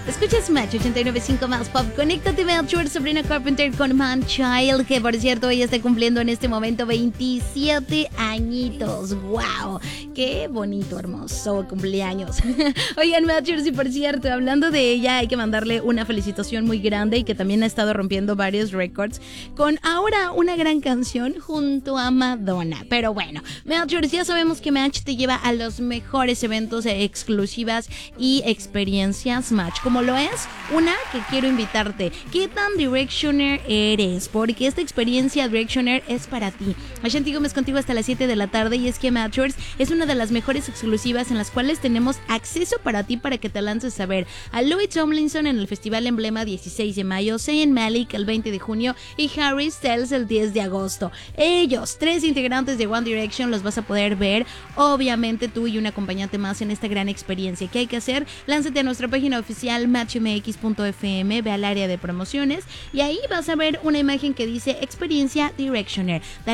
Escuchas Match 89.5 más pop. Conéctate, Melchor, Sabrina Carpenter con Man Child, que por cierto ella está cumpliendo en este momento 27 añitos. ¡Wow! ¡Qué bonito, hermoso cumpleaños! Oigan, Melchor, y por cierto, hablando de ella, hay que mandarle una felicitación muy grande y que también ha estado rompiendo varios récords con ahora una gran canción junto a Madonna. Pero bueno, Melchor, ya sabemos que Match te lleva a los mejores eventos exclusivas y experiencias Match, como lo es una que quiero invitarte. ¿Qué tan Directioner eres? Porque esta experiencia Directioner es para ti. Ashanti Gómez contigo hasta las 7 de la tarde, y es que Matchers es una de las mejores exclusivas en las cuales tenemos acceso para ti para que te lances a ver a Louis Tomlinson en el Festival Emblema 16 de mayo, Zayn Malik el 20 de junio y Harry Styles el 10 de agosto. Ellos, 3 integrantes de One Direction, los vas a poder ver, obviamente tú y un acompañante más en esta gran experiencia. ¿Qué hay que hacer? Lánzate a nuestra página oficial matchmx.fm, ve al área de promociones y ahí vas a ver una imagen que dice Experiencia Directioner.